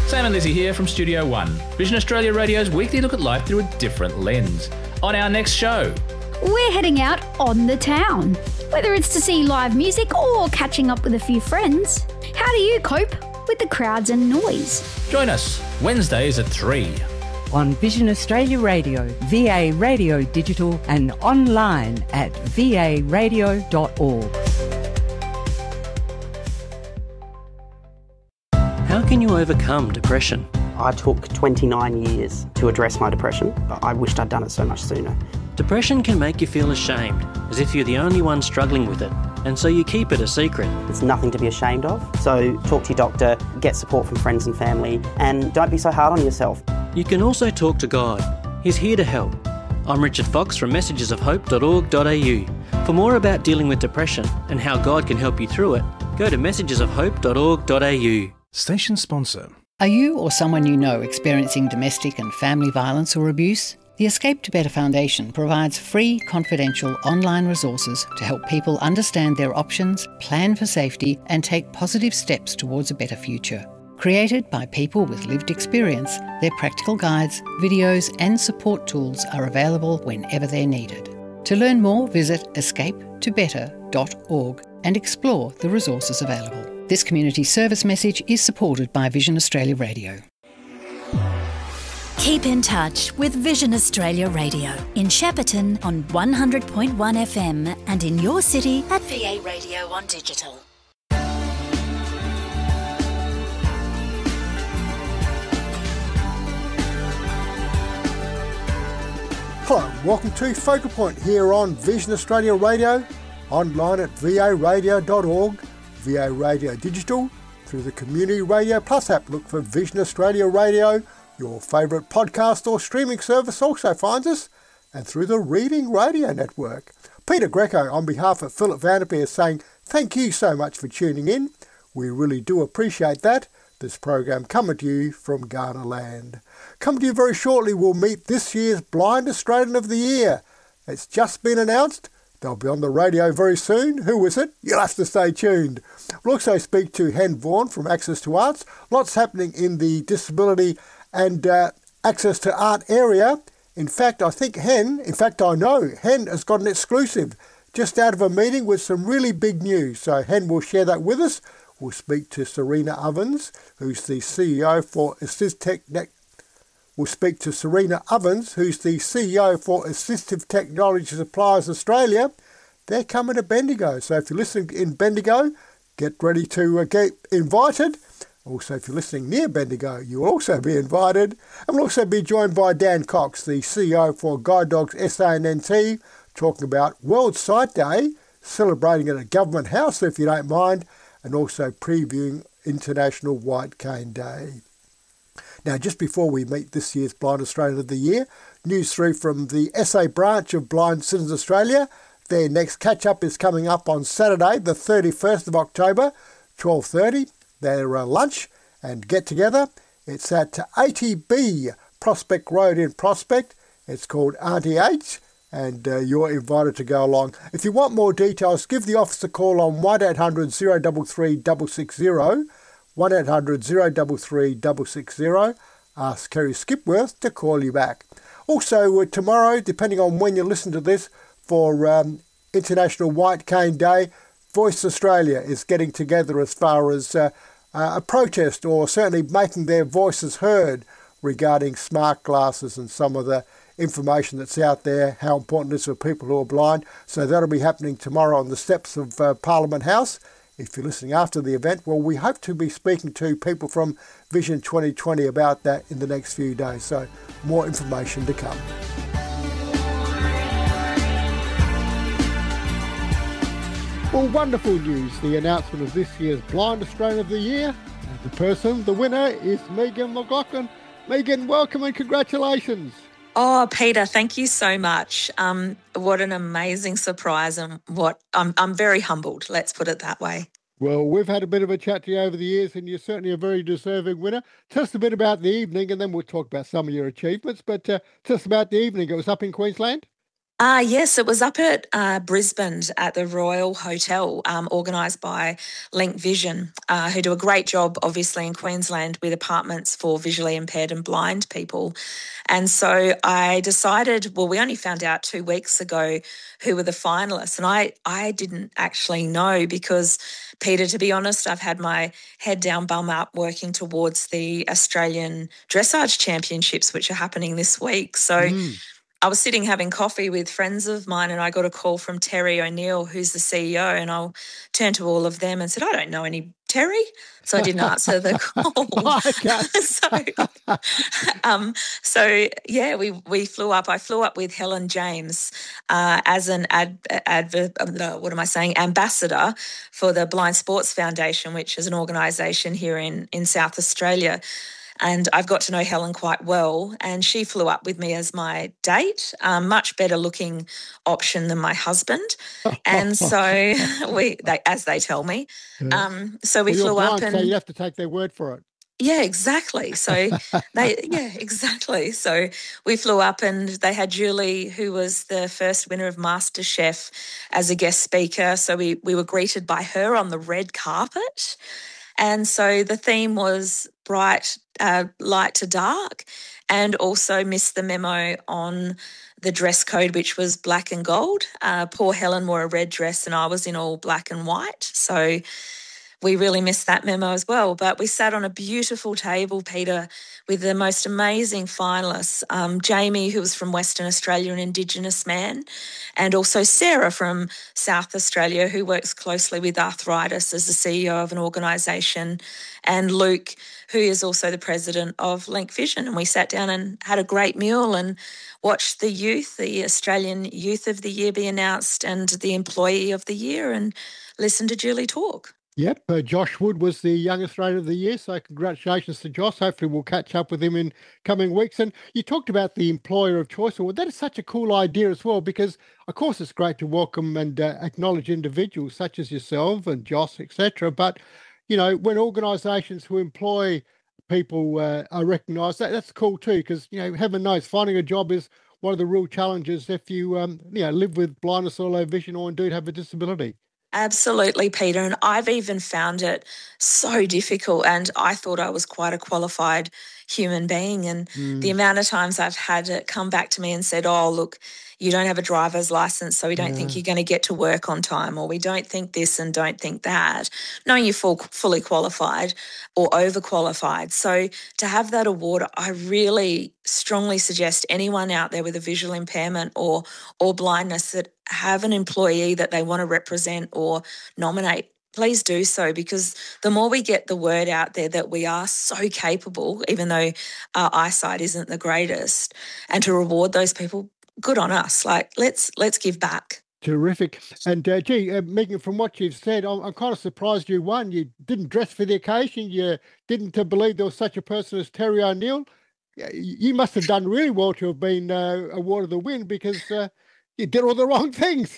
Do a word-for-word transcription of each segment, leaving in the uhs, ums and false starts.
Sam and Lizzie here from Studio One, Vision Australia Radio's weekly look at life through a different lens. On our next show, we're heading out on the town. Whether it's to see live music or catching up with a few friends, how do you cope with the crowds and noise? Join us Wednesdays at three. On Vision Australia Radio, V A Radio Digital and online at v a radio dot org. How can you overcome depression? I took twenty-nine years to address my depression, but I wished I'd done it so much sooner. Depression can make you feel ashamed, as if you're the only one struggling with it, and so you keep it a secret. It's nothing to be ashamed of, so talk to your doctor, get support from friends and family, and don't be so hard on yourself. You can also talk to God. He's here to help. I'm Richard Fox from messages of hope dot org dot a u. For more about dealing with depression and how God can help you through it, go to messages of hope dot org dot a u. Station sponsor. Are you or someone you know experiencing domestic and family violence or abuse? The Escape to Better Foundation provides free, confidential online resources to help people understand their options, plan for safety, and take positive steps towards a better future. Created by people with lived experience, their practical guides, videos and support tools are available whenever they're needed. To learn more, visit escape to better dot org and explore the resources available. This community service message is supported by Vision Australia Radio. Keep in touch with Vision Australia Radio in Shepparton on one hundred point one F M and in your city at V A Radio on digital. Hello, welcome to Focal Point here on Vision Australia Radio, online at v a radio dot org, V A Radio Digital, through the Community Radio Plus app. Look for Vision Australia Radio. Your favourite podcast or streaming service also finds us, and through the Reading Radio Network. Peter Greco, on behalf of Philip Vanderpeer, is saying thank you so much for tuning in. We really do appreciate that. This program coming to you from Ghana land. Coming to you very shortly, we'll meet this year's Blind Australian of the Year. It's just been announced. They'll be on the radio very soon. Who is it? You'll have to stay tuned. We'll also speak to Hen Vaughan from Access to Arts. Lots happening in the disability and uh, access to art area. In fact, I think Hen, in fact I know, Hen has got an exclusive just out of a meeting with some really big news. So Hen will share that with us. We'll speak to Serena Ovens, who's the C E O for Assistive Tech. We'll speak to Serena Ovens, who's the C E O for Assistive Technology Suppliers Australia. They're coming to Bendigo. So if you're listening in Bendigo, get ready to uh, get invited. Also, if you're listening near Bendigo, you'll also be invited. And we'll also be joined by Dan Cox, the C E O for Guide Dogs S A and N T, talking about World Sight Day, celebrating at a government house, if you don't mind, and also previewing International White Cane Day. Now, just before we meet this year's Blind Australian of the Year, news through from the S A branch of Blind Citizens Australia. Their next catch-up is coming up on Saturday, the thirty-first of October, twelve thirty. Their uh, lunch and get-together. It's at eighty B Prospect Road in Prospect. It's called Auntie H, and uh, you're invited to go along. If you want more details, give the office a call on one eight hundred, zero three three, six six zero, one eight hundred, zero three three, six six zero. Ask Kerry Skipworth to call you back. Also, uh, tomorrow, depending on when you listen to this, for um, International White Cane Day, Voice Australia is getting together as far as uh, uh, a protest, or certainly making their voices heard regarding smart glasses and some of the information that's out there, how important it is for people who are blind. So that'll be happening tomorrow on the steps of uh, Parliament House. If you're listening after the event, well, we hope to be speaking to people from Vision twenty twenty about that in the next few days. So more information to come. Well, wonderful news, the announcement of this year's Blind Australian of the Year. And the person, the winner, is Megan McLaughlin. Megan, welcome and congratulations. Oh, Peter, thank you so much. Um, what an amazing surprise, and what I'm I'm very humbled, let's put it that way. Well, we've had a bit of a chat to you over the years, and you're certainly a very deserving winner. Tell us a bit about the evening, and then we'll talk about some of your achievements, but uh, tell us about the evening. It was up in Queensland? Uh, yes, it was up at uh, Brisbane at the Royal Hotel, um, organised by Link Vision, uh, who do a great job, obviously, in Queensland with apartments for visually impaired and blind people. And so I decided, well, we only found out two weeks ago who were the finalists, and I, I didn't actually know because, Peter, to be honest, I've had my head down, bum up, working towards the Australian Dressage Championships, which are happening this week. So mm. I was sitting having coffee with friends of mine and I got a call from Terry O'Neill, who's the C E O, and I'll turn to all of them and said, I don't know any Terry. So I didn't answer the call. so, um, so, yeah, we we flew up. I flew up with Helen James uh, as an ad, adver, uh, what am I saying, ambassador for the Blind Sports Foundation, which is an organisation here in, in South Australia. And I've got to know Helen quite well, and she flew up with me as my date, um, much better looking option than my husband. And so we, they, as they tell me, yeah. um, so we well, flew blind, up and so you have to take their word for it. Yeah, exactly. So they, yeah, exactly. So we flew up and they had Julie, who was the first winner of MasterChef, as a guest speaker. So we we were greeted by her on the red carpet. And so the theme was bright, uh, light to dark, and also missed the memo on the dress code, which was black and gold. Uh, poor Helen wore a red dress and I was in all black and white. So we really missed that memo as well. But we sat on a beautiful table, Peter, with the most amazing finalists. Um, Jamie, who was from Western Australia, an Indigenous man, and also Sarah from South Australia, who works closely with arthritis as the C E O of an organisation, and Luke, who is also the president of Link Vision. And we sat down and had a great meal and watched the youth, the Australian Youth of the Year be announced and the Employee of the Year, and listened to Julie talk. Yep, uh, Josh Wood was the Young Australian of the Year, so congratulations to Josh. Hopefully we'll catch up with him in coming weeks. And you talked about the Employer of Choice Award. That is such a cool idea as well, because, of course, it's great to welcome and uh, acknowledge individuals such as yourself and Josh, et cetera. But, you know, when organisations who employ people uh, are recognised, that, that's cool too, because, you know, heaven knows finding a job is one of the real challenges if you, um, you know, live with blindness or low vision or indeed have a disability. Absolutely, Peter. And I've even found it so difficult. And I thought I was quite a qualified human being. And mm. the amount of times I've had it come back to me and said, oh, look, you don't have a driver's license, so we don't yeah. think you're going to get to work on time, or we don't think this and don't think that, knowing you're full, fully qualified or overqualified. So to have that award, I really strongly suggest anyone out there with a visual impairment or or blindness that have an employee that they want to represent or nominate, please do so, because the more we get the word out there that we are so capable, even though our eyesight isn't the greatest, and to reward those people, good on us. Like, let's let's give back. Terrific. And, uh, gee, uh, Megan, from what you've said, I'm, I'm kind of surprised you won. You didn't dress for the occasion. You didn't uh, believe there was such a person as Terry O'Neill. You must have done really well to have been uh, awarded the win, because uh, you did all the wrong things.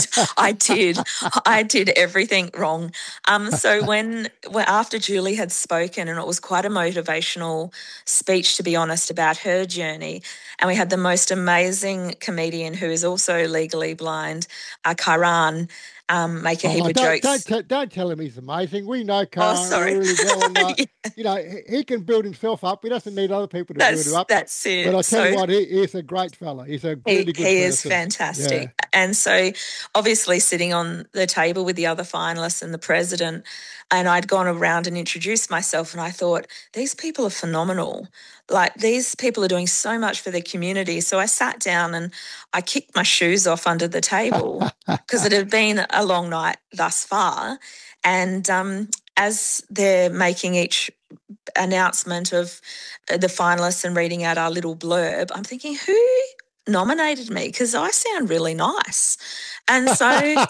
I did. I did everything wrong. Um, so when, when after Julie had spoken, and it was quite a motivational speech, to be honest, about her journey, and we had the most amazing comedian who is also legally blind, uh, Karan, Um, make a heap oh, of don't, jokes. Don't, don't, don't tell him he's amazing. We know Karan oh, sorry. really well. And, uh, yeah. You know, he, he can build himself up. He doesn't need other people to that's, build him up. That's it. But I tell so, you what, he, he's a great fella. He's a really he, good He person. is fantastic. Yeah. And so obviously sitting on the table with the other finalists and the president, and I'd gone around and introduced myself, and I thought, these people are phenomenal. Like, these people are doing so much for their community. So I sat down and I kicked my shoes off under the table because it had been a long night thus far. And um, as they're making each announcement of the finalists and reading out our little blurb, I'm thinking, who nominated me? Because I sound really nice. And so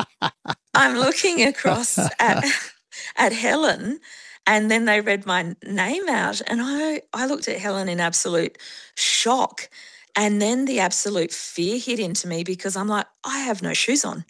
I'm looking across at, at Helen, and then they read my name out, and I, I looked at Helen in absolute shock. And then the absolute fear hit into me, because I'm like, I have no shoes on.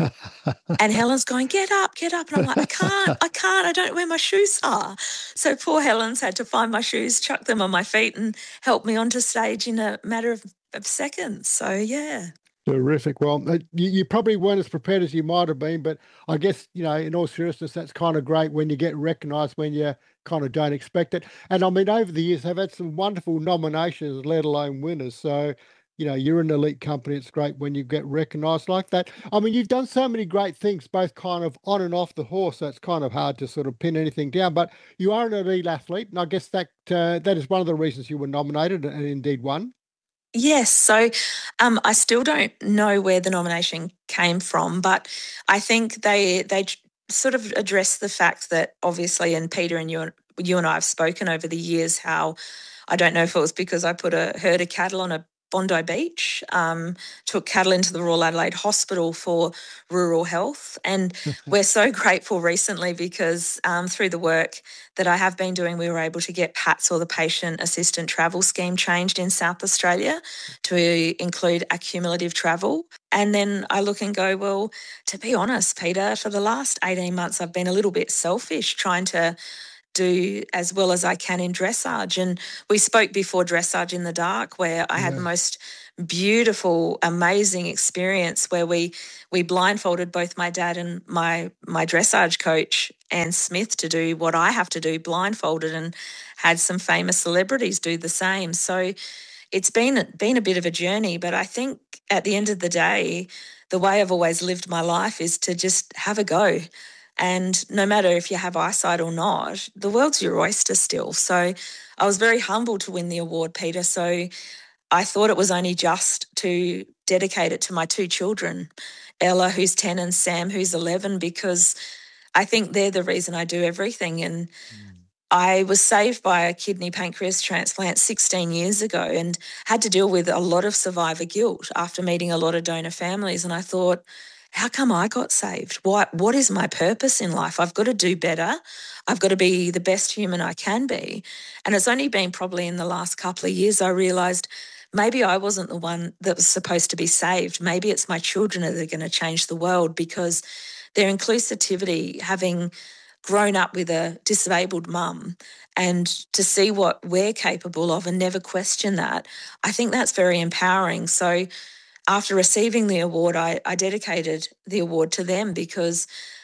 And Helen's going, get up, get up. And I'm like, I can't, I can't, I don't know where my shoes are. So poor Helen's had to find my shoes, chuck them on my feet, and help me onto stage in a matter of, of seconds. So, yeah. Terrific. Well, uh, you, you probably weren't as prepared as you might have been, but I guess, you know, in all seriousness, that's kind of great when you get recognised when you kind of don't expect it. And I mean, over the years, they've had some wonderful nominations, let alone winners. So, you know, you're an elite company. It's great when you get recognised like that. I mean, you've done so many great things, both kind of on and off the horse. So it's kind of hard to sort of pin anything down. But you are an elite athlete, and I guess that uh, that is one of the reasons you were nominated and indeed won. Yes, so um, I still don't know where the nomination came from, but I think they they sort of address the fact that obviously, and Peter and you, you and I have spoken over the years how, I don't know if it was because I put a herd of cattle on a Bondi Beach, um, took cattle into the Royal Adelaide Hospital for rural health. And we're so grateful recently because um, through the work that I have been doing, we were able to get PATS, or the Patient Assistant Travel Scheme, changed in South Australia to include accumulative travel. And then I look and go, well, to be honest, Peter, for the last eighteen months, I've been a little bit selfish trying to do as well as I can in dressage. And we spoke before Dressage in the Dark, where I yeah. had the most beautiful, amazing experience where we we blindfolded both my dad and my my dressage coach, Anne Smith, to do what I have to do, blindfolded, and had some famous celebrities do the same. So it's been been a bit of a journey, but I think at the end of the day, the way I've always lived my life is to just have a go. And no matter if you have eyesight or not, the world's your oyster still. So I was very humbled to win the award, Peter. So I thought it was only just to dedicate it to my two children, Ella, who's ten, and Sam, who's eleven, because I think they're the reason I do everything. And mm. I was saved by a kidney pancreas transplant sixteen years ago and had to deal with a lot of survivor guilt after meeting a lot of donor families. And I thought, how come I got saved? What, what is my purpose in life? I've got to do better. I've got to be the best human I can be. And it's only been probably in the last couple of years I realised maybe I wasn't the one that was supposed to be saved. Maybe it's my children that are going to change the world, because their inclusivity, having grown up with a disabled mum, and to see what we're capable of and never question that, I think that's very empowering. So after receiving the award, I, I dedicated the award to them, because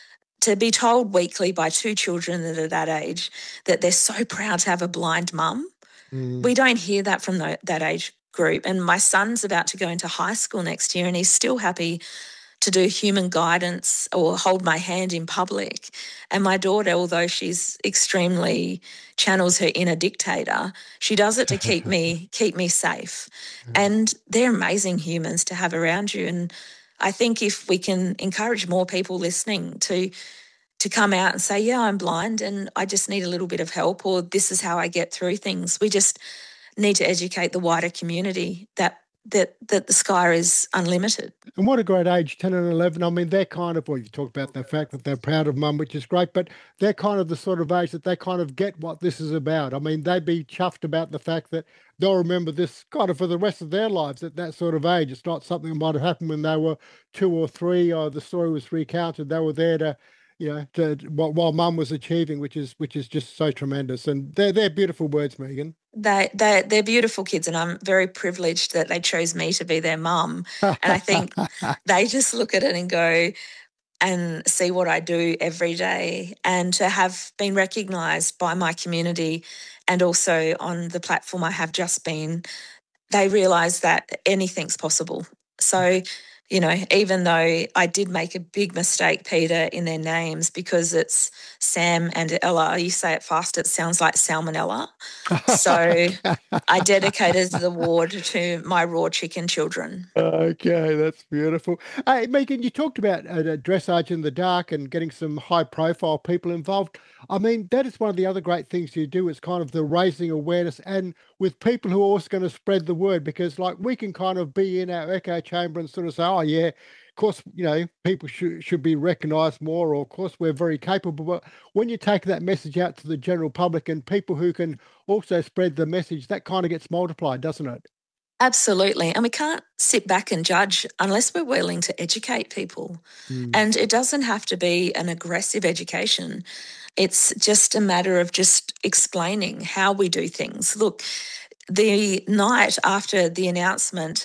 to be told weekly by two children that are that age that they're so proud to have a blind mum, mm. we don't hear that from the, that age group. And my son's about to go into high school next year, and he's still happy to do human guidance or hold my hand in public. And my daughter, although she's extremely channels her inner dictator, she does it to keep me keep me safe. And they're amazing humans to have around you. And I think if we can encourage more people listening to to come out and say, yeah, I'm blind and I just need a little bit of help, or this is how I get through things. We just need to educate the wider community that that that the sky is unlimited. And what a great age, ten and eleven. I mean, they're kind of, well, you talk about the fact that they're proud of mum, which is great, but they're kind of the sort of age that they kind of get what this is about. I mean, they'd be chuffed about the fact that they'll remember this kind of for the rest of their lives at that sort of age. It's not something that might have happened when they were two or three, or the story was recounted. They were there to, you know, to, while mum was achieving, which is which is just so tremendous. And they're, they're beautiful words, Megan. They, they, they're beautiful kids, and I'm very privileged that they chose me to be their mum. And I think they just look at it and go and see what I do every day, and to have been recognised by my community and also on the platform I have just been, they realise that anything's possible. So, you know, even though I did make a big mistake, Peter, in their names, because it's Sam and Ella, you say it fast, it sounds like salmonella. So I dedicated the award to my raw chicken children. Okay, that's beautiful. Hey, Megan, you talked about uh, Dressage in the Dark and getting some high-profile people involved. I mean, that is one of the other great things you do. It's kind of the raising awareness, and with people who are also going to spread the word, because like we can kind of be in our echo chamber and sort of say, oh yeah, of course, you know, people should should be recognised more, or of course we're very capable. But when you take that message out to the general public and people who can also spread the message, that kind of gets multiplied, doesn't it? Absolutely. And we can't sit back and judge unless we're willing to educate people. Mm. And it doesn't have to be an aggressive education. It's just a matter of just explaining how we do things. Look, the night after the announcement,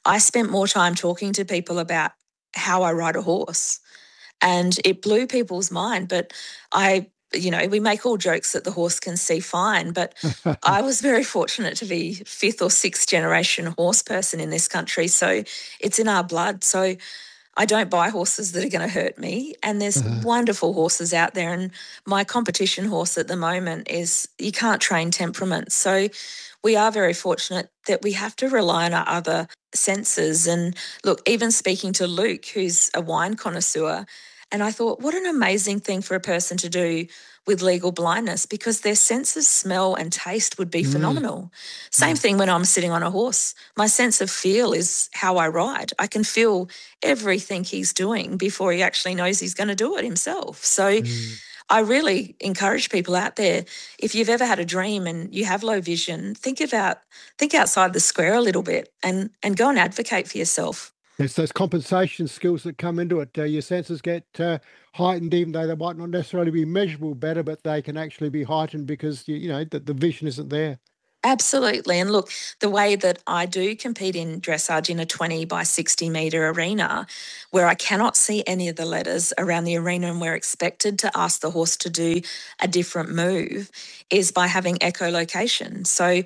I spent more time talking to people about how I ride a horse, and it blew people's mind. But I, you know, we make all jokes that the horse can see fine, but I was very fortunate to be fifth or sixth generation horse person in this country. So it's in our blood. So I don't buy horses that are going to hurt me. And there's uh-huh. wonderful horses out there. And my competition horse at the moment is, you can't train temperament. So we are very fortunate that we have to rely on our other senses. And look, even speaking to Luke, who's a wine connoisseur, and I thought, what an amazing thing for a person to do with legal blindness, because their sense of smell and taste would be mm. phenomenal. Same mm. thing when I'm sitting on a horse. My sense of feel is how I ride. I can feel everything he's doing before he actually knows he's going to do it himself. So mm. I really encourage people out there, if you've ever had a dream and you have low vision, think about, think outside the square a little bit and, and go and advocate for yourself. It's those compensation skills that come into it. Uh, your senses get uh, heightened, even though they might not necessarily be measurable better, but they can actually be heightened because, you, you know, the, the vision isn't there. Absolutely. And look, the way that I do compete in dressage in a twenty by sixty metre arena, where I cannot see any of the letters around the arena and we're expected to ask the horse to do a different move, is by having echolocation. So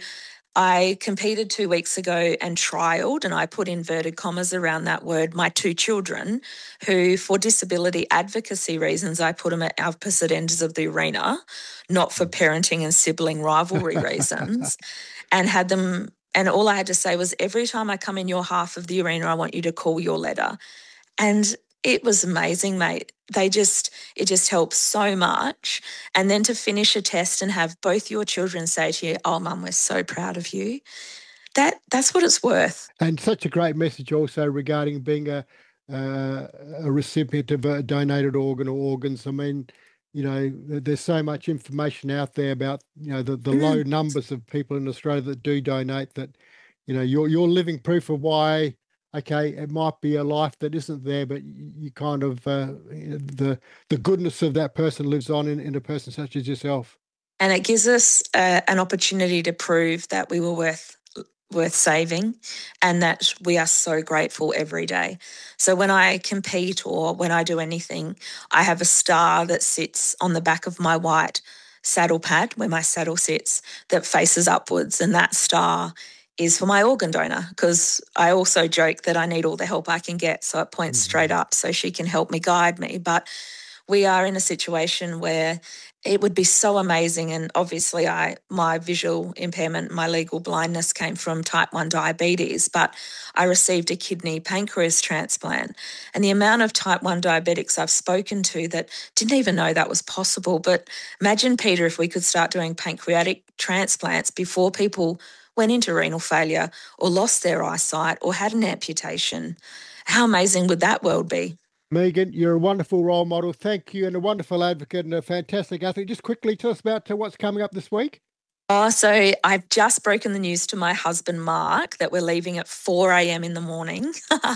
I competed two weeks ago and trialled, and I put inverted commas around that word, my two children, who for disability advocacy reasons, I put them at opposite ends of the arena, not for parenting and sibling rivalry reasons, and had them, and all I had to say was, every time I come in your half of the arena, I want you to call your letter. And it was amazing, mate. They just, it just helps so much. And then to finish a test and have both your children say to you, oh, Mum, we're so proud of you. That That's what it's worth. And such a great message also regarding being a, uh, a recipient of a donated organ or organs. I mean, you know, there's so much information out there about, you know, the, the mm. low numbers of people in Australia that do donate, that, you know, you're, you're living proof of why, okay, it might be a life that isn't there, but you kind of, uh, the the goodness of that person lives on in, in a person such as yourself. And it gives us uh, an opportunity to prove that we were worth worth saving, and that we are so grateful every day. So when I compete or when I do anything, I have a star that sits on the back of my white saddle pad where my saddle sits that faces upwards, and that star is for my organ donor, because I also joke that I need all the help I can get, so it points mm-hmm. straight up so she can help me, guide me. But we are in a situation where it would be so amazing, and obviously I my visual impairment, my legal blindness came from type one diabetes, but I received a kidney pancreas transplant, and the amount of type one diabetics I've spoken to that didn't even know that was possible. But imagine, Peter, if we could start doing pancreatic transplants before people went into renal failure or lost their eyesight or had an amputation. How amazing would that world be? Megan, you're a wonderful role model. Thank you, and a wonderful advocate and a fantastic athlete. Just quickly tell us about uh, what's coming up this week. Oh, so I've just broken the news to my husband, Mark, that we're leaving at four a.m. in the morning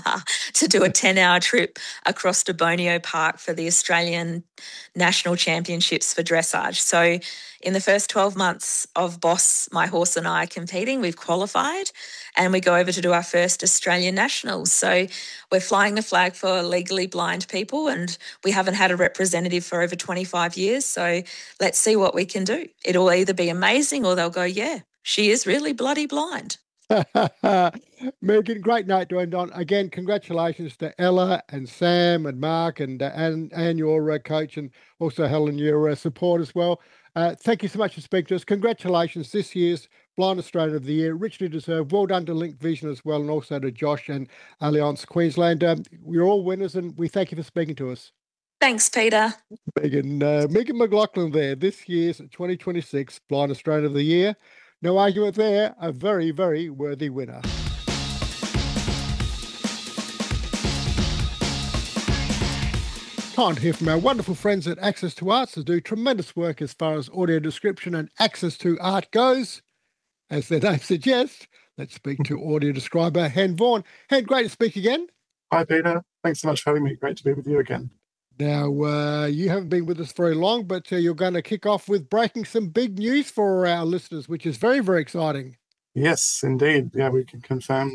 to do a ten-hour trip across to Bonio Park for the Australian National Championships for dressage. So in the first twelve months of Boss, my horse and I competing, we've qualified, and we go over to do our first Australian Nationals. So we're flying the flag for legally blind people, and we haven't had a representative for over twenty-five years. So let's see what we can do. It'll either be amazing or they'll go, yeah, she is really bloody blind. Megan, great note to end on. Again, congratulations to Ella and Sam and Mark and uh, and, and your uh, coach, and also Helen, your uh, support as well. Uh, thank you so much for speaking to us. Congratulations, this year's Blind Australian of the Year. Richly deserved. Well done to Link Vision as well, and also to Josh and Allianz Queensland. Um, we're all winners, and we thank you for speaking to us. Thanks, Peter. Megan, uh, Megan McLaughlin there, this year's twenty twenty-six Blind Australian of the Year. No argument there, a very, very worthy winner. Time to hear from our wonderful friends at Access to Arts, who do tremendous work as far as audio description and access to art goes. As their name suggests, let's speak to audio describer Hen Vaughan. Hen, great to speak again. Hi, Peter. Thanks so much for having me. Great to be with you again. Now, uh, you haven't been with us very long, but uh, you're going to kick off with breaking some big news for our listeners, which is very, very exciting. Yes, indeed. Yeah, we can confirm that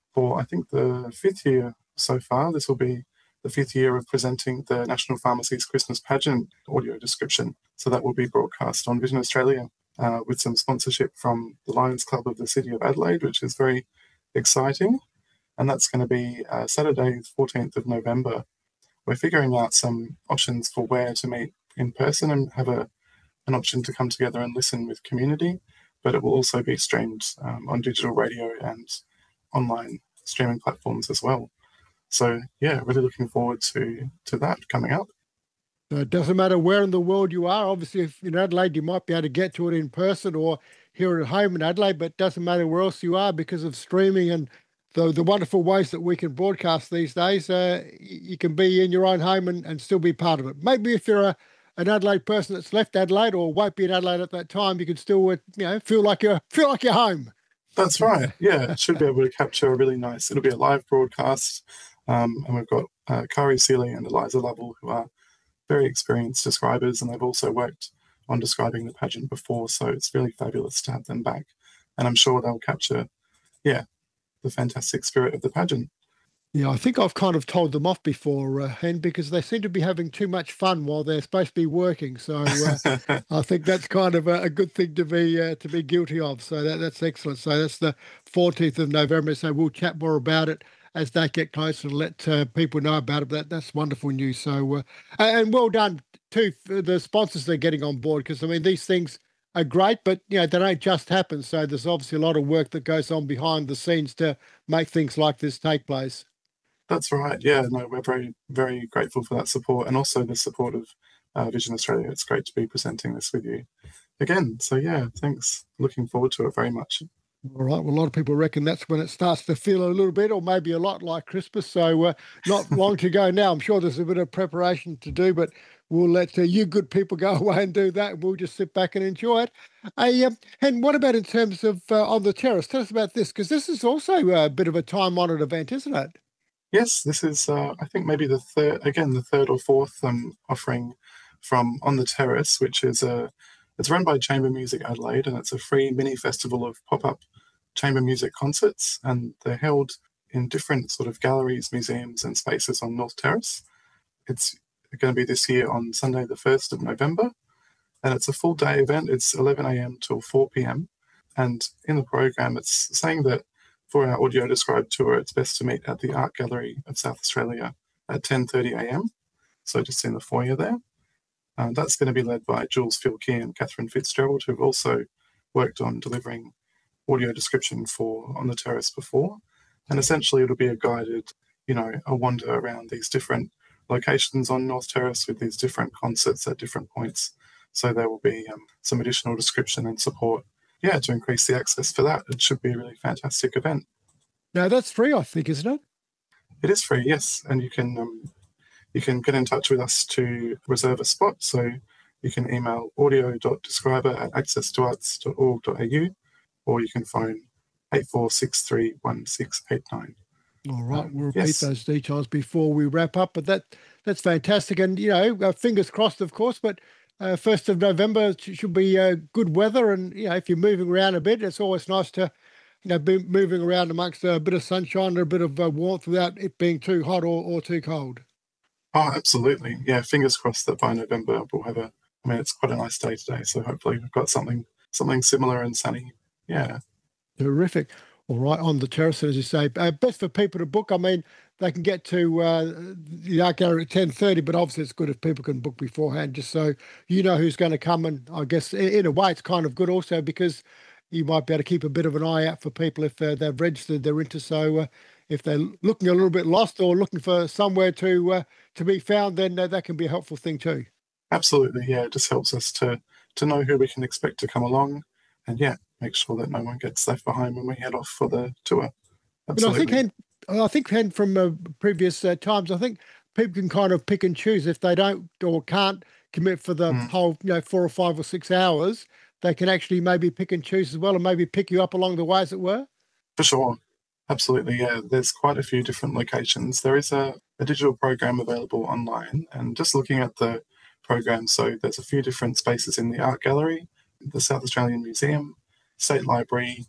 for, I think, the fifth year so far. This will be the fifth year of presenting the National Pharmacy's Christmas Pageant audio description. So that will be broadcast on Vision Australia uh, with some sponsorship from the Lions Club of the City of Adelaide, which is very exciting. And that's going to be uh, Saturday, fourteenth of November. We're figuring out some options for where to meet in person and have a an option to come together and listen with community, but it will also be streamed um, on digital radio and online streaming platforms as well. So, yeah, really looking forward to, to that coming up. So it doesn't matter where in the world you are. Obviously, if in Adelaide, you might be able to get to it in person or here at home in Adelaide, but it doesn't matter where else you are because of streaming and the, the wonderful ways that we can broadcast these days. Uh, you can be in your own home and, and still be part of it. Maybe if you're a, an Adelaide person that's left Adelaide or won't be in Adelaide at that time, you can still, you know, feel like you're feel like you're home. That's right. Yeah, it should be able to capture a really nice. It'll be a live broadcast, um, and we've got uh, Kari Seeley and Eliza Lovell, who are very experienced describers, and they've also worked on describing the pageant before. So it's really fabulous to have them back, and I'm sure they'll capture, yeah, the fantastic spirit of the pageant. Yeah, I think I've kind of told them off before, uh, Hen, because they seem to be having too much fun while they're supposed to be working. So uh, I think that's kind of a, a good thing to be uh, to be guilty of. So that, that's excellent. So that's the fourteenth of November. So we'll chat more about it as they get closer and let uh, people know about it. That That's wonderful news. So uh, and well done to the sponsors they're getting on board, because, I mean, these things are great, but, you know, they don't just happen. So there's obviously a lot of work that goes on behind the scenes to make things like this take place. That's right. Yeah, no, we're very, very grateful for that support and also the support of uh, Vision Australia. It's great to be presenting this with you again. So, yeah, thanks. Looking forward to it very much. All right. Well, a lot of people reckon that's when it starts to feel a little bit or maybe a lot like Christmas. So uh, not long to go now. I'm sure there's a bit of preparation to do, but we'll let uh, you good people go away and do that. And we'll just sit back and enjoy it. Uh, um, and what about in terms of uh, On the Terrace? Tell us about this, because this is also a bit of a time-honoured event, isn't it? Yes, this is, uh, I think, maybe the third, again, the third or fourth um, offering from On the Terrace, which is a, it's run by Chamber Music Adelaide, and it's a free mini festival of pop-up chamber music concerts, and they're held in different sort of galleries, museums, and spaces on North Terrace. It's going to be this year on Sunday, the first of November, and it's a full day event. It's eleven a m till four p m, and in the program, it's saying that for our audio described tour, it's best to meet at the Art Gallery of South Australia at ten thirty a m, so just in the foyer there. Um, that's going to be led by Jules Filkey and Catherine Fitzgerald, who've also worked on delivering audio description for On the Terrace before. And essentially it'll be a guided, you know, a wander around these different locations on North Terrace with these different concerts at different points. So there will be um, some additional description and support, yeah, to increase the access for that. It should be a really fantastic event. Now, that's free, I think, isn't it? It is free, yes. And you can um, you can get in touch with us to reserve a spot. So you can email audio dot describer at access to arts dot org dot a u, or you can phone eight four six three one six eight nine. All right, we'll repeat yes. those details before we wrap up. But that that's fantastic. And, you know, uh, fingers crossed, of course, but uh, first of November should be uh, good weather. And, you know, if you're moving around a bit, it's always nice to, you know, be moving around amongst a bit of sunshine and a bit of uh, warmth without it being too hot or, or too cold. Oh, absolutely. Yeah, fingers crossed that by November we'll have a, I mean, it's quite a nice day today, so hopefully we've got something something similar and sunny. Yeah. Terrific. All right, On the Terrace, as you say, uh, best for people to book. I mean, they can get to uh, the Art Gallery at ten thirty, but obviously it's good if people can book beforehand, just so you know who's going to come. And I guess in, in a way it's kind of good also because you might be able to keep a bit of an eye out for people if uh, they've registered their interest. So uh, if they're looking a little bit lost or looking for somewhere to uh, to be found, then uh, that can be a helpful thing too. Absolutely, yeah. It just helps us to to know who we can expect to come along, and yeah, make sure that no one gets left behind when we head off for the tour. Absolutely. But I think, Hen, I think, Hen, from uh, previous uh, times, I think people can kind of pick and choose if they don't or can't commit for the mm. whole, you know, four or five or six hours. They can actually maybe pick and choose as well, and maybe pick you up along the way, as it were. For sure. Absolutely, yeah. There's quite a few different locations. There is a, a digital program available online, and just looking at the program, so there's a few different spaces in the Art Gallery, the South Australian Museum, State Library,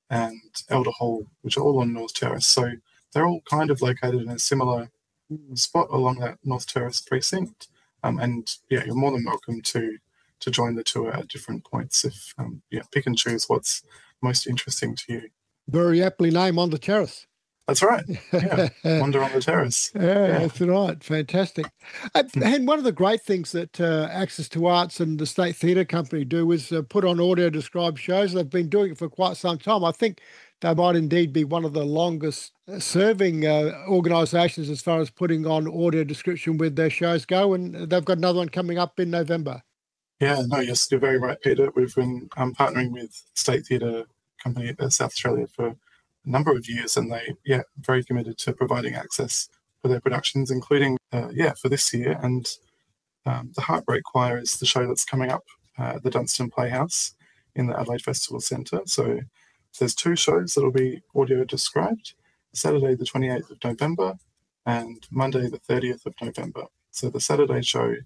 and Elder Hall, which are all on North Terrace. So they're all kind of located in a similar spot along that North Terrace precinct. Um, and yeah, you're more than welcome to to join the tour at different points if um, yeah, pick and choose what's most interesting to you. Very aptly named On the Terrace. That's right. Yeah, Wander on the Terrace. Yeah, Yeah. that's right. Fantastic. Uh, and one of the great things that uh, Access to Arts and the State Theatre Company do is uh, put on audio-described shows. They've been doing it for quite some time. I think they might indeed be one of the longest-serving uh, organisations as far as putting on audio description with their shows go, and they've got another one coming up in November. Yeah, no, yes, you're very right, Peter. We've been um, partnering with State Theatre Company at South Australia for a number of years, and they, yeah, very committed to providing access for their productions, including, uh, yeah, for this year. And um, the Heartbreak Choir is the show that's coming up uh, at the Dunstan Playhouse in the Adelaide Festival Centre. So there's two shows that'll be audio described, Saturday the twenty-eighth of November and Monday the thirtieth of November. So the Saturday show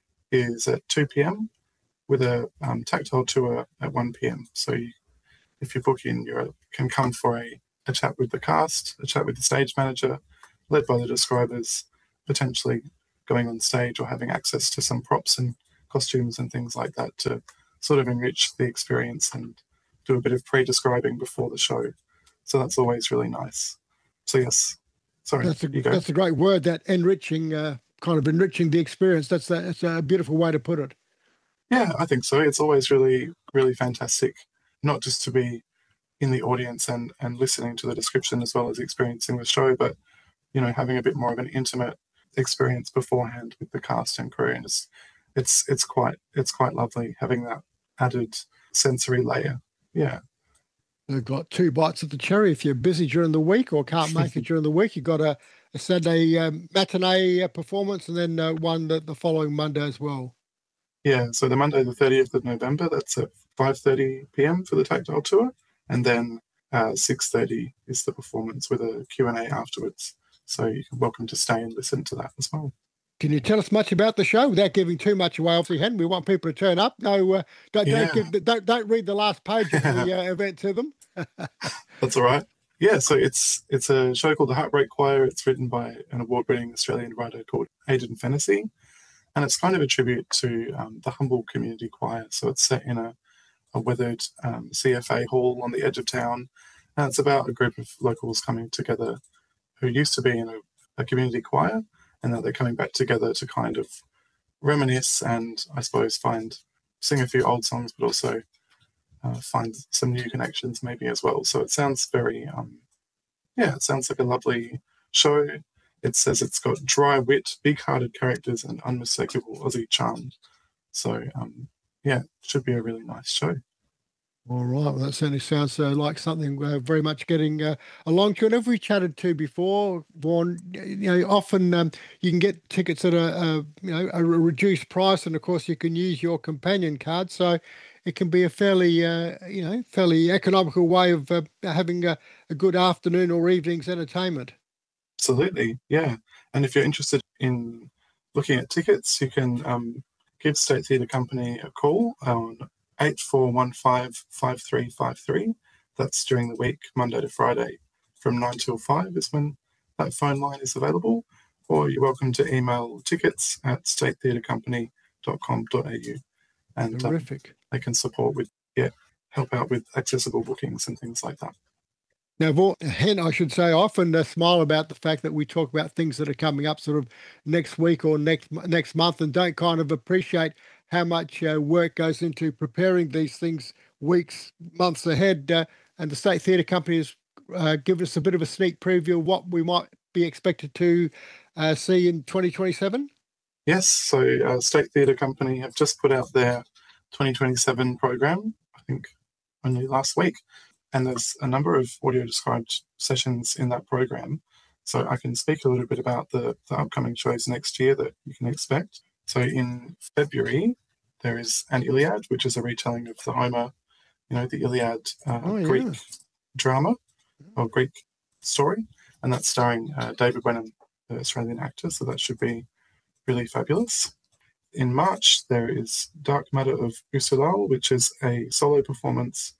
is at two p.m. with a um, tactile tour at one p.m. So you, if you book in, you can come for a, a chat with the cast, a chat with the stage manager, led by the describers, potentially going on stage or having access to some props and costumes and things like that to sort of enrich the experience and do a bit of pre-describing before the show. So that's always really nice. So yes, sorry, That's a, you go. that's a great word, that enriching, uh, kind of enriching the experience. That's a, that's a beautiful way to put it. Yeah, I think so. It's always really, really fantastic, not just to be in the audience and, and listening to the description as well as experiencing the show, but, you know, having a bit more of an intimate experience beforehand with the cast and crew. And it's, it's, it's quite, it's quite lovely having that added sensory layer. Yeah. They've got two bites of the cherry. If you're busy during the week or can't make it during the week, you've got a, a Saturday um, matinee uh, performance and then uh, one the, the following Monday as well. Yeah, so the Monday the thirtieth of November, that's at five thirty p.m. for the tactile tour, and then uh, six thirty is the performance with a Q and A afterwards. So you're welcome to stay and listen to that as well. Can you tell us much about the show without giving too much away? Obviously, Hen, we want people to turn up. No, uh, don't, Yeah. don't, give, don't don't read the last page of the uh, event to them. That's all right. Yeah, so it's it's a show called The Heartbreak Choir. It's written by an award-winning Australian writer called Aidan Fennessy, and it's kind of a tribute to um, the Humble Community Choir. So it's set in a, a weathered um, C F A hall on the edge of town, and it's about a group of locals coming together who used to be in a, a community choir, and now they're coming back together to kind of reminisce and, I suppose, find sing a few old songs, but also Uh, find some new connections maybe as well. So it sounds very, um, yeah, it sounds like a lovely show. It says it's got dry wit, big-hearted characters, and unmistakable Aussie charm. So, um, yeah, it should be a really nice show. All right, well, that certainly sounds uh, like something uh, very much getting uh, along to. And as we chatted to before, Vaughan, you know, often um, you can get tickets at a, a you know a reduced price, and of course you can use your companion card. So it can be a fairly uh, you know fairly economical way of uh, having a, a good afternoon or evening's entertainment. Absolutely, yeah. And if you're interested in looking at tickets, you can um, give State Theatre Company a call on eight four one five, five three five three. That's during the week, Monday to Friday, from nine till five is when that phone line is available. Or you're welcome to email tickets at state theatre company dot com dot a u. And Terrific. Um, they can support with, yeah, help out with accessible bookings and things like that. Now, Vaughan, Hen, I should say, I often uh, smile about the fact that we talk about things that are coming up sort of next week or next next month, and don't kind of appreciate how much uh, work goes into preparing these things weeks, months ahead. Uh, and the State Theatre Company has uh, given us a bit of a sneak preview of what we might be expected to uh, see in twenty twenty-seven. Yes, so uh, State Theatre Company have just put out their twenty twenty-seven program, I think only last week. And there's a number of audio-described sessions in that program. So I can speak a little bit about the, the upcoming shows next year that you can expect. So in February, there is an Iliad, which is a retelling of the Homer, you know, the Iliad uh, Oh, yeah. Greek drama or Greek story. And that's starring uh, David Wenham, the Australian actor. So that should be really fabulous. In March, there is Dark Matter of Usulal, which is a solo performance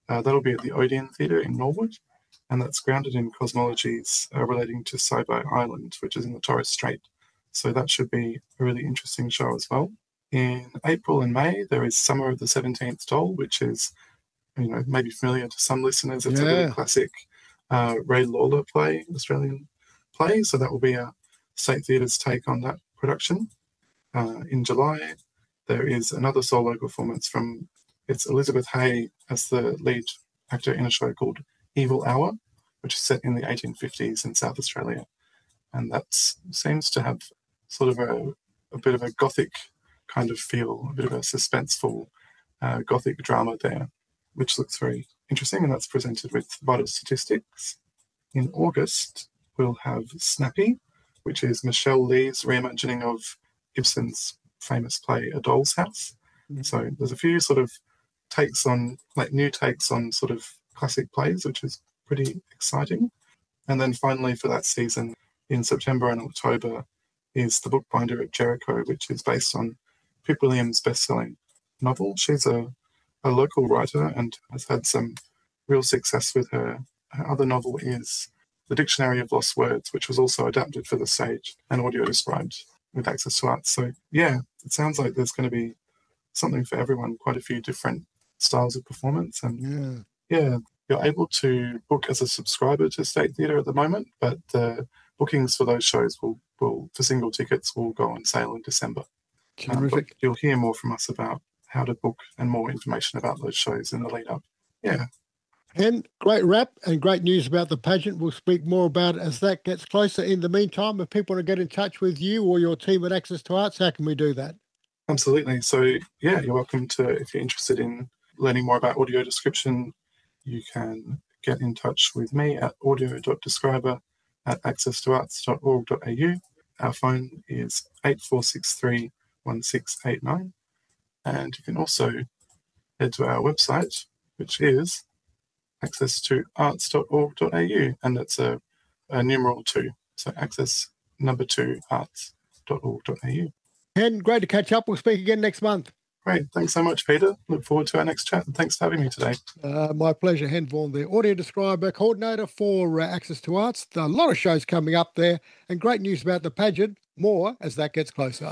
Uh, that'll be at the Odeon Theatre in Norwood, and that's grounded in cosmologies uh, relating to Saibai Island, which is in the Torres Strait. So that should be a really interesting show as well. In April and May, there is Summer of the seventeenth Doll, which is, you know, maybe familiar to some listeners. It's yeah. a really classic uh, Ray Lawler play, Australian play. So that will be a State Theatre's take on that production. Uh, in July, there is another solo performance from, it's Elizabeth Hay as the lead actor in a show called Evil Hour, which is set in the eighteen fifties in South Australia. And that seems to have sort of a, a bit of a gothic kind of feel, a bit of a suspenseful uh, gothic drama there, which looks very interesting, and that's presented with Vital Statistics. In August, we'll have Snappy, which is Michelle Lee's reimagining of Ibsen's famous play A Doll's House. Mm-hmm. So there's a few sort of takes on, like new takes on sort of classic plays, which is pretty exciting. And then finally for that season, in September and October, is The Bookbinder at Jericho, which is based on Pip Williams' best-selling novel. She's a, a local writer and has had some real success with her. Her other novel is The Dictionary of Lost Words, which was also adapted for the stage and audio described with Access to Arts. So, yeah, it sounds like there's going to be something for everyone, quite a few different styles of performance. And, yeah, yeah you're able to book as a subscriber to State Theatre at the moment, but the bookings for those shows will, will for single tickets will go on sale in December. Um, but you'll hear more from us about how to book and more information about those shows in the lead up. Yeah. And great wrap and great news about the pageant. We'll speak more about it as that gets closer. In the meantime, if people want to get in touch with you or your team at Access to Arts, how can we do that? Absolutely. So, yeah, you're welcome to, if you're interested in learning more about audio description, you can get in touch with me at audio dot describer at access to arts dot org dot a u. Our phone is eight four six three, one six eight nine. And you can also head to our website, which is access to arts dot org dot a u, and it's a, a numeral two. So access number two, arts dot org dot a u. Ken, great to catch up. We'll speak again next month. Great. Thanks so much, Peter. Look forward to our next chat, and thanks for having me today. Uh, my pleasure. Hen Vaughan, the audio describer coordinator for uh, Access to Arts. A lot of shows coming up there, and great news about the pageant. More as that gets closer.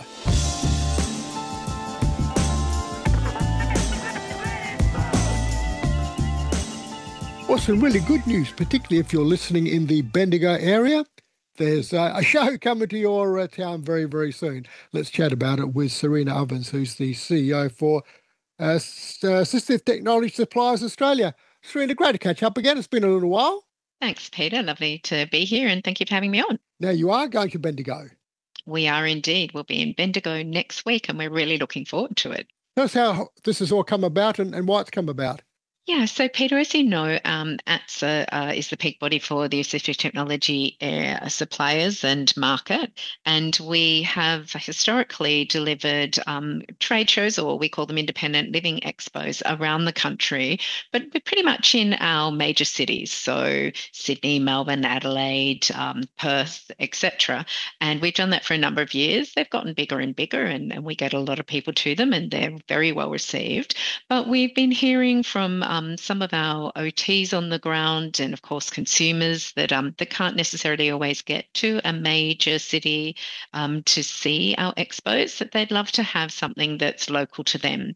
Well, some really good news, particularly if you're listening in the Bendigo area. There's uh, a show coming to your uh, town very, very soon. Let's chat about it with Serena Ovens, who's the C E O for uh, Assistive Technology Suppliers Australia. Serena, great to catch up again. It's been a little while. Thanks, Peter. Lovely to be here, and thank you for having me on. Now, you are going to Bendigo. We are indeed. We'll be in Bendigo next week, and we're really looking forward to it. Tell us how this has all come about and, and why it's come about. Yeah, so Peter, as you know, um, A T S A uh, is the peak body for the assistive technology uh, suppliers and market, and we have historically delivered um, trade shows, or we call them independent living expos, around the country, but we're pretty much in our major cities, so Sydney, Melbourne, Adelaide, um, Perth, et cetera. And we've done that for a number of years. They've gotten bigger and bigger, and, and we get a lot of people to them, and they're very well received. But we've been hearing from um, Um, some of our O Ts on the ground, and of course consumers that um, that can't necessarily always get to a major city um, to see our expos, that they'd love to have something that's local to them.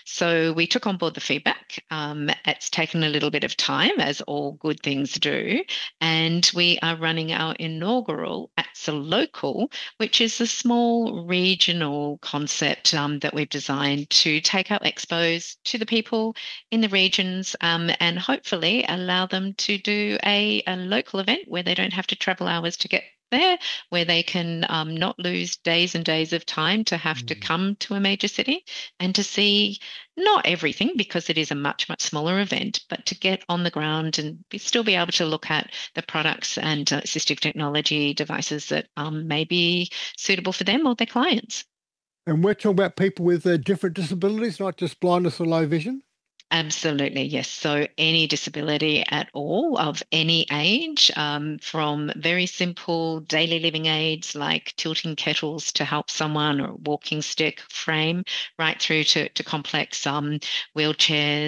So we took on board the feedback. Um, it's taken a little bit of time, as all good things do, and we are running our inaugural A T S A Local, which is a small regional concept um, that we've designed to take our expos to the people in the region, Um, and hopefully allow them to do a, a local event where they don't have to travel hours to get there, where they can um, not lose days and days of time to have mm. to come to a major city and to see not everything, because it is a much, much smaller event, but to get on the ground and be, still be able to look at the products and uh, assistive technology devices that um, may be suitable for them or their clients. And we're talking about people with uh, different disabilities, not just blindness or low vision? Absolutely, yes. So any disability at all of any age, um, from very simple daily living aids like tilting kettles to help someone, or a walking stick frame, right through to, to complex um, wheelchairs,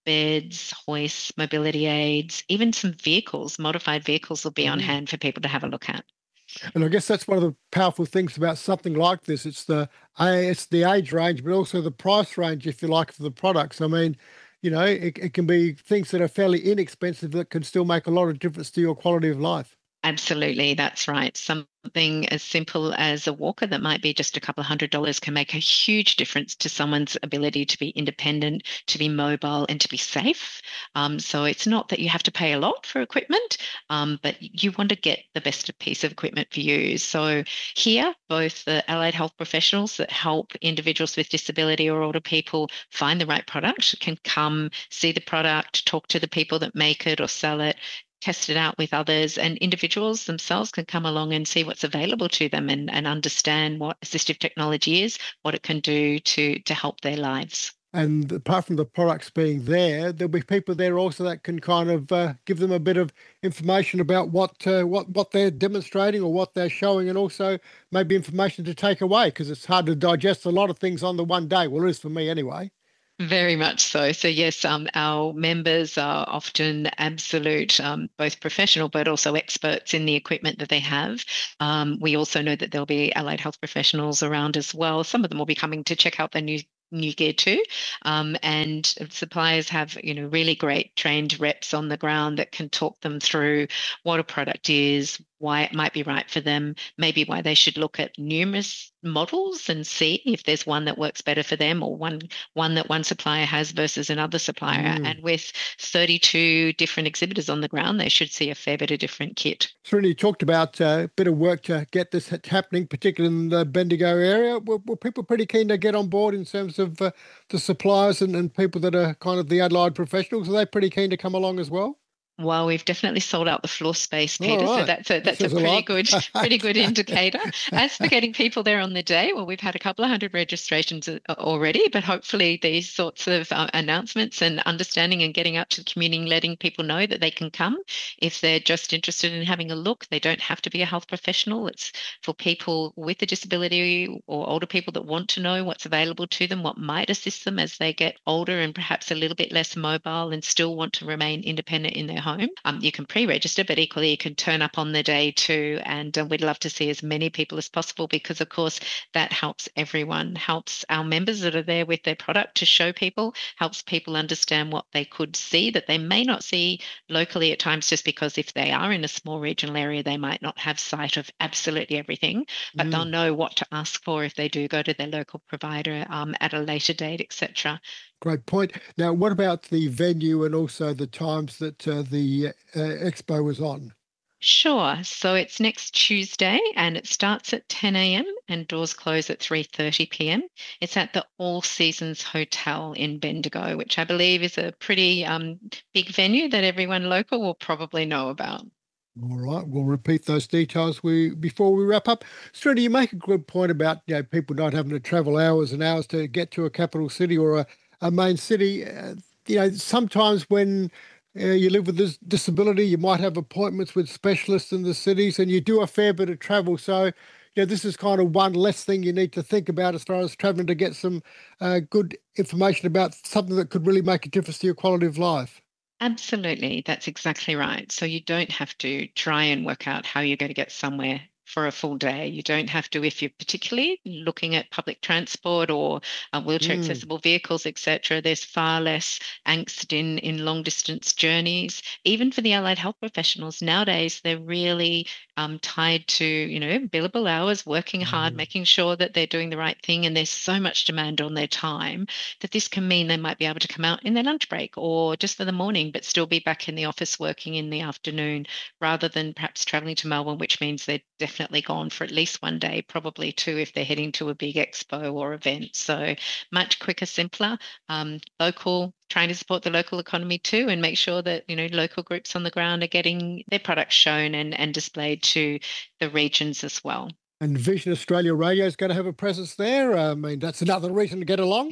beds, hoists, mobility aids, even some vehicles, modified vehicles will be on Mm. hand for people to have a look at. And I guess that's one of the powerful things about something like this. It's the it's the age range, but also the price range, if you like, for the products. I mean, you know, it, it can be things that are fairly inexpensive that can still make a lot of difference to your quality of life. Absolutely, that's right. Something as simple as a walker that might be just a couple of hundred dollars can make a huge difference to someone's ability to be independent, to be mobile, and to be safe. Um, so it's not that you have to pay a lot for equipment, um, but you want to get the best piece of equipment for you. So here, both the allied health professionals that help individuals with disability or older people find the right product can come see the product, talk to the people that make it or sell it, test it out with others, and individuals themselves can come along and see what's available to them and, and understand what assistive technology is, what it can do to, to help their lives. And apart from the products being there, there'll be people there also that can kind of uh, give them a bit of information about what uh, what what they're demonstrating or what they're showing, and also maybe information to take away, because it's hard to digest a lot of things on the one day. Well, it is for me anyway. Very much so. So yes, um, our members are often absolute, um, both professional but also experts in the equipment that they have. Um, we also know that there'll be allied health professionals around as well. Some of them will be coming to check out their new new gear too. Um, and suppliers have, you know, really great trained reps on the ground that can talk them through what a product is, why it might be right for them, maybe why they should look at numerous models and see if there's one that works better for them, or one one that one supplier has versus another supplier. Mm. And with thirty-two different exhibitors on the ground, they should see a fair bit of different kit. Certainly, you talked about uh, a bit of work to get this happening, particularly in the Bendigo area. Were, were people pretty keen to get on board in terms of uh, the suppliers and, and people that are kind of the allied professionals? Are they pretty keen to come along as well? Well, we've definitely sold out the floor space, Peter. Right. So that's a that's a pretty good pretty good indicator. As for getting people there on the day, well, we've had a couple of hundred registrations already, but hopefully these sorts of uh, announcements and understanding and getting out to the community and letting people know that they can come if they're just interested in having a look. They don't have to be a health professional. It's for people with a disability or older people that want to know what's available to them, what might assist them as they get older and perhaps a little bit less mobile and still want to remain independent in their home. Home. Um, you can pre-register, but equally you can turn up on the day too. And uh, we'd love to see as many people as possible, because of course that helps everyone, helps our members that are there with their product to show people, helps people understand what they could see that they may not see locally at times, just because if they are in a small regional area, they might not have sight of absolutely everything, but mm. they'll know what to ask for if they do go to their local provider um, at a later date, et cetera. Great point. Now, what about the venue and also the times that uh, the uh, expo was on? Sure. So it's next Tuesday and it starts at ten a.m. and doors close at three thirty p.m. It's at the All Seasons Hotel in Bendigo, which I believe is a pretty um, big venue that everyone local will probably know about. All right, we'll repeat those details we before we wrap up. Srini, you make a good point about, you know, people not having to travel hours and hours to get to a capital city or a a main city. Uh, you know, sometimes when uh, you live with this disability, you might have appointments with specialists in the cities, and you do a fair bit of travel. So, you know, this is kind of one less thing you need to think about as far as traveling to get some uh, good information about something that could really make a difference to your quality of life. Absolutely. That's exactly right. So you don't have to try and work out how you're going to get somewhere for a full day. You don't have to, if you're particularly looking at public transport or uh, wheelchair mm. accessible vehicles, et cetera. There's far less angst in, in long distance journeys. Even for the allied health professionals nowadays, they're really um, tied to, you know, billable hours, working hard, mm. making sure that they're doing the right thing. And there's so much demand on their time that this can mean they might be able to come out in their lunch break or just for the morning, but still be back in the office working in the afternoon, rather than perhaps traveling to Melbourne, which means they're definitely gone for at least one day, probably two if they're heading to a big expo or event. So much quicker, simpler, um, local, trying to support the local economy too, and make sure that, you know, local groups on the ground are getting their products shown and, and displayed to the regions as well. And Vision Australia Radio is going to have a presence there. I mean, that's another reason to get along.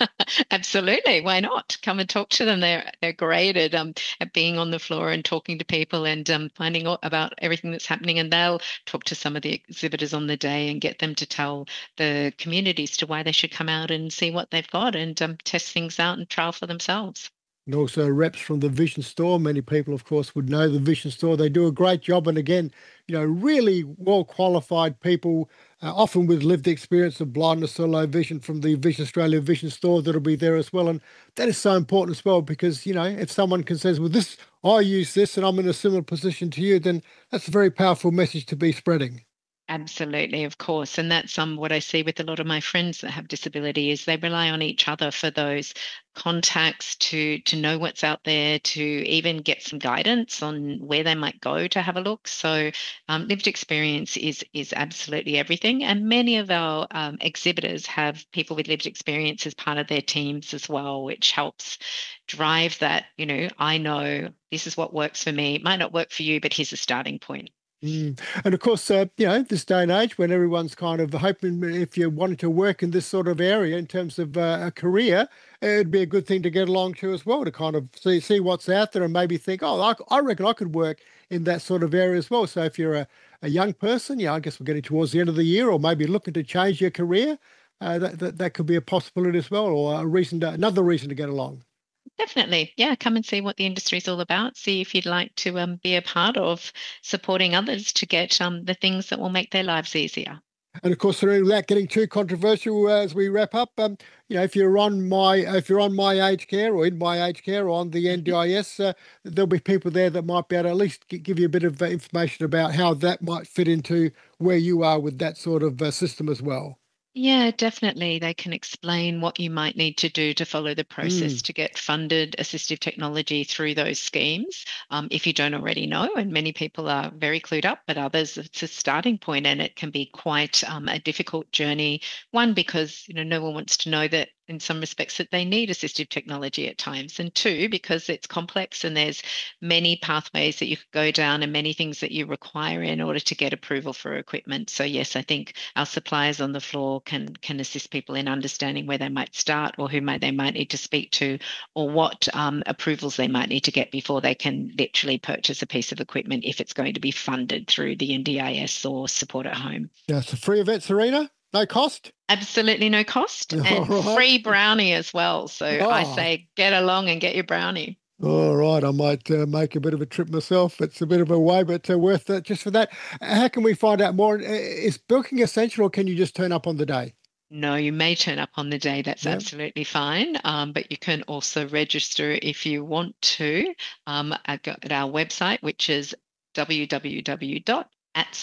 Absolutely. Why not? Come and talk to them. They're they're great at um at being on the floor and talking to people and um finding out about everything that's happening. And they'll talk to some of the exhibitors on the day and get them to tell the communities to why they should come out and see what they've got and um, test things out and trial for themselves. and also reps from the Vision Store. Many people, of course, would know the Vision Store. They do a great job. And again, you know, really well-qualified people, uh, often with lived experience of blindness or low vision from the Vision Australia Vision Store that'll be there as well. And that is so important as well because, you know, if someone can say, well, this, I use this and I'm in a similar position to you, then that's a very powerful message to be spreading. Absolutely, of course. And that's um, what I see with a lot of my friends that have disability is they rely on each other for those contacts to to know what's out there, to even get some guidance on where they might go to have a look. So um, lived experience is is absolutely everything. And many of our um, exhibitors have people with lived experience as part of their teams as well, which helps drive that, you know, I know this is what works for me. It might not work for you, but here's a starting point. Mm. And of course, uh, you know, this day and age when everyone's kind of hoping if you wanted to work in this sort of area in terms of uh, a career, it'd be a good thing to get along to as well, to kind of see see what's out there and maybe think, oh, I, I reckon I could work in that sort of area as well. So if you're a, a young person, yeah, I guess we're getting towards the end of the year or maybe looking to change your career, uh, that, that, that could be a possibility as well, or a reason to, another reason to get along. Definitely. Yeah, come and see what the industry is all about. See if you'd like to um, be a part of supporting others to get um, the things that will make their lives easier. And of course, without getting too controversial uh, as we wrap up, um, you know, if you're on my if you're on my aged care or in my aged care or on the N D I S, uh, there'll be people there that might be able to at least give you a bit of uh, information about how that might fit into where you are with that sort of uh, system as well. Yeah, definitely. They can explain what you might need to do to follow the process mm. to get funded assistive technology through those schemes, um, if you don't already know. And many people are very clued up, but others, it's a starting point and it can be quite um, a difficult journey. One, because you know no one wants to know that in some respects that they need assistive technology at times. And two, because it's complex and there's many pathways that you could go down and many things that you require in order to get approval for equipment. So yes, I think our suppliers on the floor can can assist people in understanding where they might start or who might they might need to speak to or what um, approvals they might need to get before they can literally purchase a piece of equipment if it's going to be funded through the N D I S or Support at Home. Yeah, it's a free event, Serena? No cost? Absolutely no cost. And right. Free brownie as well. So oh. I say get along and get your brownie. All right. I might uh, make a bit of a trip myself. It's a bit of a way, but uh, worth it just for that. How can we find out more? Is booking essential or can you just turn up on the day? No, you may turn up on the day. That's yep. absolutely fine. Um, but you can also register if you want to um, at, at our website, which is w w w dot a t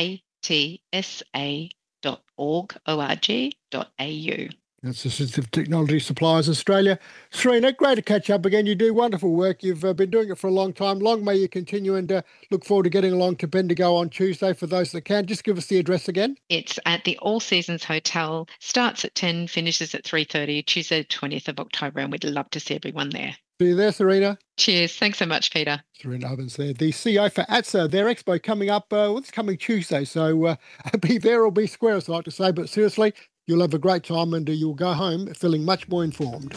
s a dot org dot a u. That's Assistive Technology Suppliers Australia. Serena, great to catch up again. You do wonderful work. You've uh, been doing it for a long time. Long may you continue, and uh, look forward to getting along to Bendigo on Tuesday for those that can. Just give us the address again. It's at the All Seasons Hotel. Starts at ten, finishes at three thirty, Tuesday twentieth of October, and we'd love to see everyone there. See you there, Serena. Cheers. Thanks so much, Peter. Serena Ovens there, the C E O for A T S A. Their expo coming up, uh, well, it's coming Tuesday, so uh, be there or be square, as I like to say. But seriously, you'll have a great time and uh, you'll go home feeling much more informed.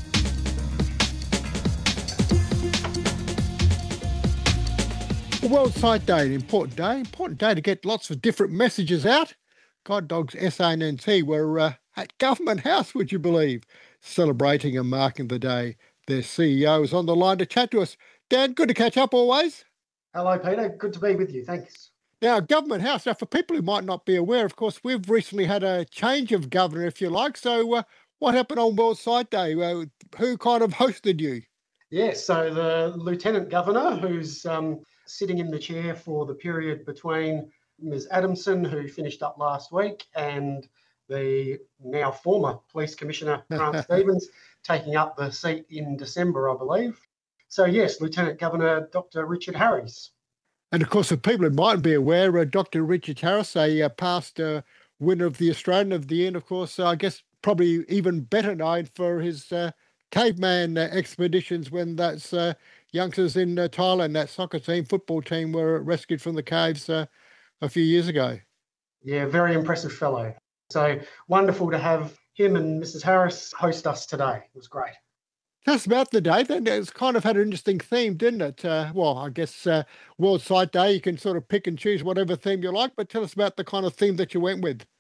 World Sight Day, an important day, important day to get lots of different messages out. Guide Dogs S A N T were uh, at Government House, would you believe, celebrating and marking the day. Their C E O is on the line to chat to us. Dan, good to catch up always. Hello, Peter. Good to be with you. Thanks. Now, Government House, now for people who might not be aware, of course, we've recently had a change of governor, if you like. So uh, what happened on World Sight Day? Uh, who kind of hosted you? Yes, so the Lieutenant Governor, who's um, sitting in the chair for the period between Miz Adamson, who finished up last week, and the now former Police Commissioner, Grant Stevens, taking up the seat in December, I believe. So, yes, Lieutenant Governor Doctor Richard Harris. And, of course, for people who might be aware, uh, Doctor Richard Harris, a uh, past uh, winner of the Australian of the Year, and, of course, uh, I guess probably even better known for his uh, caveman uh, expeditions when those uh, youngsters in uh, Thailand, that soccer team, football team, were rescued from the caves uh, a few years ago. Yeah, very impressive fellow. So wonderful to have him and Missus Harris host us today. It was great. Tell us about the day then. It's kind of had an interesting theme, didn't it? Uh, well, I guess uh, World Sight Day, you can sort of pick and choose whatever theme you like, but tell us about the kind of theme that you went with.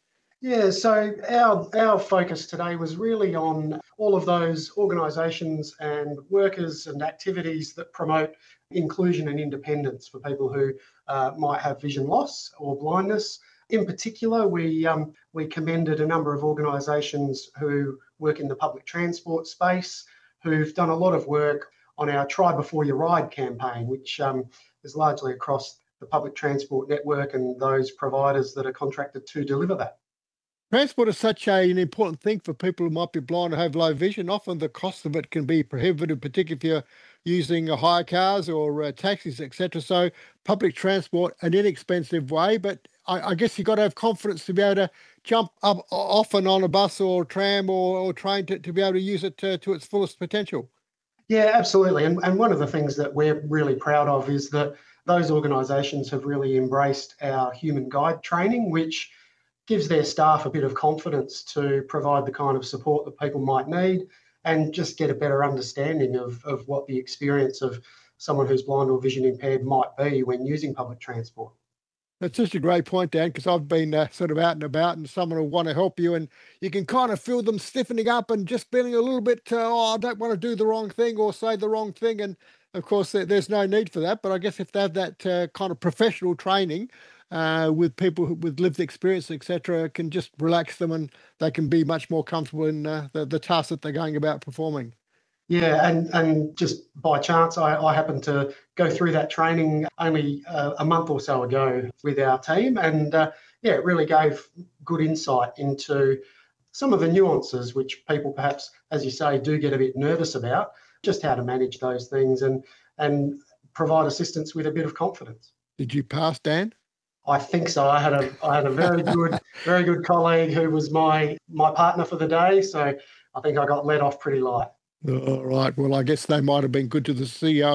Yeah, so our, our focus today was really on all of those organisations and workers and activities that promote inclusion and independence for people who uh, might have vision loss or blindness. In particular, we, um, we commended a number of organisations who work in the public transport space, who've done a lot of work on our Try Before You Ride campaign, which um, is largely across the public transport network and those providers that are contracted to deliver that. Transport is such a, an important thing for people who might be blind or have low vision. Often the cost of it can be prohibitive, particularly if you're using uh, hire cars or uh, taxis, et cetera. So public transport, an inexpensive way, but I, I guess you've got to have confidence to be able to jump up off and on a bus or tram or, or train to, to be able to use it to, to its fullest potential. Yeah, absolutely. And, and one of the things that we're really proud of is that those organisations have really embraced our human guide training, which gives their staff a bit of confidence to provide the kind of support that people might need and just get a better understanding of, of what the experience of someone who's blind or vision impaired might be when using public transport. That's such a great point, Dan, because I've been uh, sort of out and about and someone will want to help you and you can kind of feel them stiffening up and just feeling a little bit, uh, oh, I don't want to do the wrong thing or say the wrong thing. And of course, there, there's no need for that. But I guess if they have that uh, kind of professional training uh, with people who, with lived experience, et cetera, can just relax them and they can be much more comfortable in uh, the, the task that they're going about performing. Yeah, and, and just by chance, I, I happened to go through that training only uh, a month or so ago with our team. And uh, yeah, it really gave good insight into some of the nuances which people perhaps, as you say, do get a bit nervous about, just how to manage those things and, and provide assistance with a bit of confidence. Did you pass, Dan? I think so. I had a I had a very good, very good colleague who was my my partner for the day. So I think I got let off pretty light. All right. Well, I guess they might have been good to the C E O